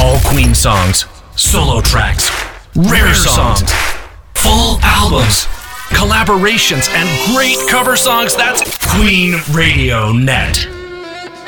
All Queen songs, solo tracks, rare songs, full albums, collaborations, and great cover songs. That's Queen Radio Net.